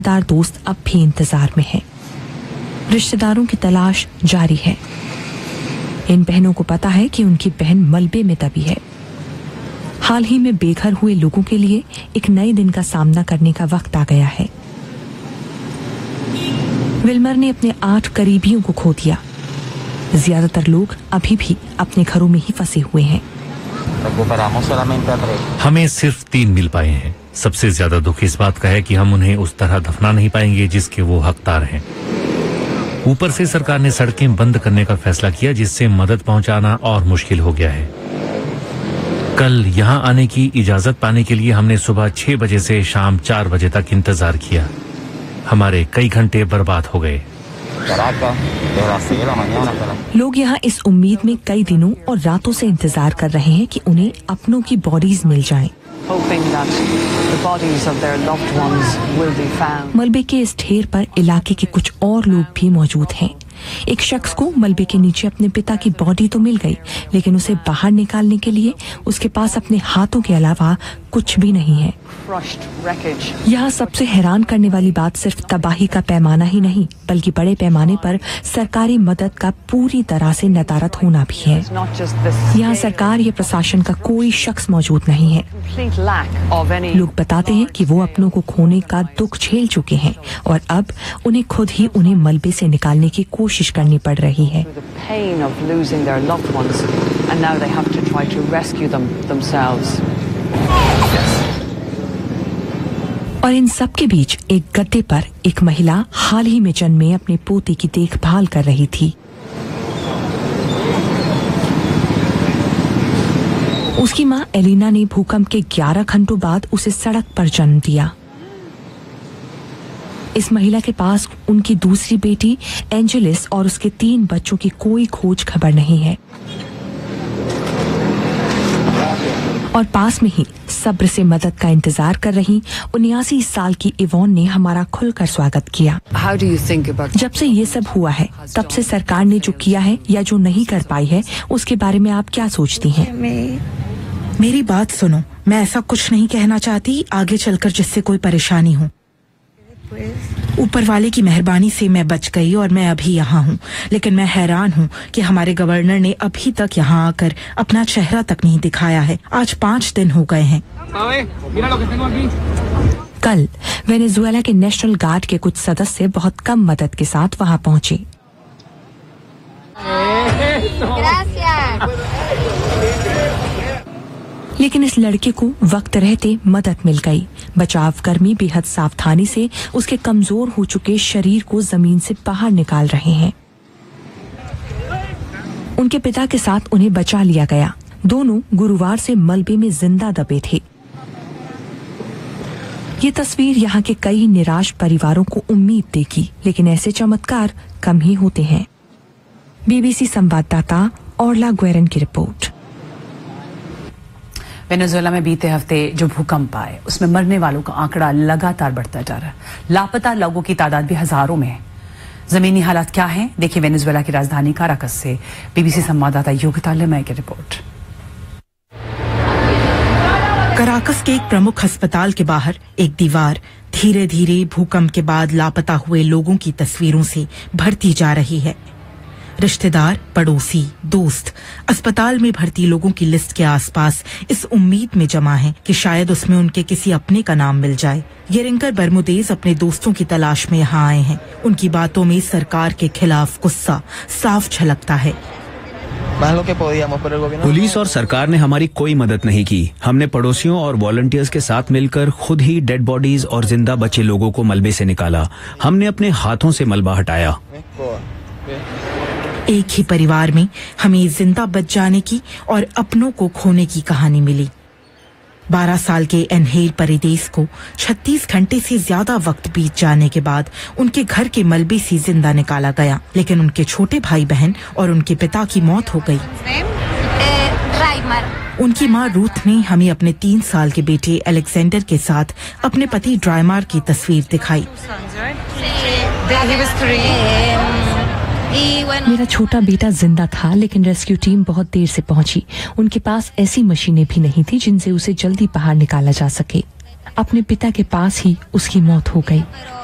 दार दोस्त अब भी इंतजार में हैं। रिश्तेदारों की तलाश जारी है। इन बहनों को पता है कि उनकी बहन मलबे में दबी है। हाल ही में बेघर हुए लोगों के लिए एक नए दिन का सामना करने का वक्त आ गया है। विल्मर ने अपने 8 करीबियों को खो दिया। ज्यादातर लोग अभी भी अपने घरों में ही फंसे हुए हैं। हमें सिर्फ 3 मिल पाए हैं। सबसे ज्यादा दुख इस बात का है कि हम उन्हें उस तरह दफना नहीं पाएंगे जिसके वो हकदार हैं। ऊपर से सरकार ने सड़कें बंद करने का फैसला किया, जिससे मदद पहुंचाना और मुश्किल हो गया है। कल यहां आने की इजाजत पाने के लिए हमने सुबह 6 बजे से शाम 4 बजे तक इंतजार किया। हमारे कई घंटे बर्बाद हो गए। लोग यहाँ इस उम्मीद में कई दिनों और रातों से इंतजार कर रहे हैं कि उन्हें अपनों की बॉडीज मिल जाएं। मलबे के इस ढेर पर इलाके के कुछ और लोग भी मौजूद हैं। एक शख्स को मलबे के नीचे अपने पिता की बॉडी तो मिल गई, लेकिन उसे बाहर निकालने के लिए उसके पास अपने हाथों के अलावा कुछ भी नहीं है। यहाँ सबसे हैरान करने वाली बात सिर्फ तबाही का पैमाना ही नहीं, बल्कि बड़े पैमाने पर सरकारी मदद का पूरी तरह से नदारद होना भी है। यहाँ सरकार या प्रशासन का कोई शख्स मौजूद नहीं है। लोग बताते हैं कि वो अपनों को खोने का दुख झेल चुके हैं और अब उन्हें खुद ही उन्हें मलबे से निकालने की कोशिश करनी पड़ रही है। और इन सब के बीच एक गद्दे पर एक महिला हाल ही में जन्मे अपने पोते की देखभाल कर रही थी। उसकी मां एलिना ने भूकंप के 11 घंटों बाद उसे सड़क पर जन्म दिया। इस महिला के पास उनकी दूसरी बेटी एंजेलिस और उसके 3 बच्चों की कोई खोज खबर नहीं है। और पास में ही सब्र से मदद का इंतजार कर रही 79 साल की इवॉन ने हमारा खुलकर स्वागत किया। जब से ये सब हुआ है, तब से सरकार ने जो किया है या जो नहीं कर पाई है, उसके बारे में आप क्या सोचती हैं? मेरी बात सुनो, मैं ऐसा कुछ नहीं कहना चाहती आगे चलकर जिससे कोई परेशानी हो। ऊपर वाले की मेहरबानी से मैं बच गई और मैं अभी यहाँ हूँ, लेकिन मैं हैरान हूँ कि हमारे गवर्नर ने अभी तक यहाँ आकर अपना चेहरा तक नहीं दिखाया है। आज 5 दिन हो गए हैं। कल वेनेजुएला के नेशनल गार्ड के कुछ सदस्य बहुत कम मदद के साथ वहाँ पहुँचे। लेकिन इस लड़के को वक्त रहते मदद मिल गई। बचाव कर्मी बेहद सावधानी से उसके कमजोर हो चुके शरीर को जमीन से बाहर निकाल रहे हैं। उनके पिता के साथ उन्हें बचा लिया गया। दोनों गुरुवार से मलबे में जिंदा दबे थे। ये तस्वीर यहाँ के कई निराश परिवारों को उम्मीद देगी, लेकिन ऐसे चमत्कार कम ही होते हैं। बीबीसी संवाददाता ऑर्ला ग्वेरन की रिपोर्ट। वेनेजुएला में बीते हफ्ते जो भूकंप आए, उसमें मरने वालों का आंकड़ा लगातार बढ़ता जा रहा है। लापता लोगों की तादाद भी हजारों में है। जमीनी हालात क्या हैं? देखिए वेनेजुएला की राजधानी काराकस से बीबीसी संवाददाता योगिता लेमय की रिपोर्ट। काराकस के एक प्रमुख अस्पताल के बाहर एक दीवार धीरे धीरे भूकंप के बाद लापता हुए लोगों की तस्वीरों से भरती जा रही है। रिश्तेदार, पड़ोसी, दोस्त अस्पताल में भर्ती लोगों की लिस्ट के आसपास इस उम्मीद में जमा हैं कि शायद उसमें उनके किसी अपने का नाम मिल जाए। ये रिंकर बर्मुदेज अपने दोस्तों की तलाश में यहाँ आए हैं। उनकी बातों में सरकार के खिलाफ गुस्सा साफ झलकता है। पुलिस और सरकार ने हमारी कोई मदद नहीं की। हमने पड़ोसियों और वॉलंटियर्स के साथ मिलकर खुद ही डेड बॉडीज और जिंदा बचे लोगों को मलबे से निकाला। हमने अपने हाथों से मलबा हटाया। एक ही परिवार में हमें जिंदा बच जाने की और अपनों को खोने की कहानी मिली। 12 साल के एनहेल परिदेश को 36 घंटे से ज्यादा वक्त बीत जाने के बाद उनके घर के मलबे से जिंदा निकाला गया, लेकिन उनके छोटे भाई बहन और उनके पिता की मौत हो गई। उनकी मां रूथ ने हमें अपने 3 साल के बेटे अलेक्जेंडर के साथ अपने पति ड्राइमार की तस्वीर दिखाई। मेरा छोटा बेटा जिंदा था, लेकिन रेस्क्यू टीम बहुत देर से पहुंची। उनके पास ऐसी मशीनें भी नहीं थी जिनसे उसे जल्दी बाहर निकाला जा सके। अपने पिता के पास ही उसकी मौत हो गई।